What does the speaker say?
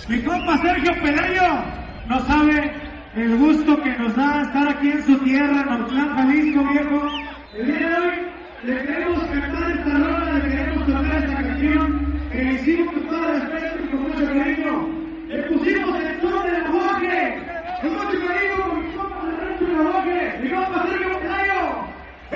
Mi compa Sergio Pelayo no sabe el gusto que nos da estar aquí en su tierra, en Ocotlán, Jalisco, viejo. El día de hoy le queremos cantar esta rola, le queremos tocar esta canción que le hicimos